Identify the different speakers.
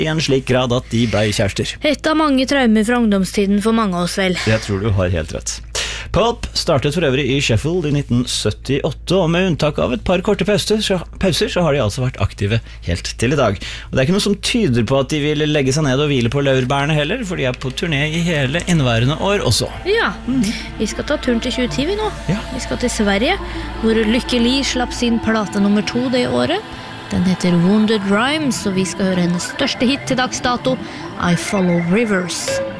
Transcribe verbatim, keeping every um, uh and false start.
Speaker 1: I en slik grad at de ble kjærester.
Speaker 2: Et av mange traumer fra ungdomstiden for mange av oss vel.
Speaker 1: Jeg tror du har helt rett. Pulp startet for øvrig i Sheffield i nitten syttiåtte, og med unntak av et par korte pauser, så, pauser, så har de altså vært aktive helt til i dag. Og det er ikke noe som tyder på at de vil legge seg ned og hvile på laurbærene heller, for de er på turné i hele inneværende år også.
Speaker 2: Ja, vi skal ta turen til tjue ti vi nå.
Speaker 1: Ja.
Speaker 2: Vi skal til Sverige, hvor Lykke Li slapp sin plate nummer to det året. Den heter Wounded Rhymes, og vi skal høre hennes største hit til dags dato, I Follow Rivers.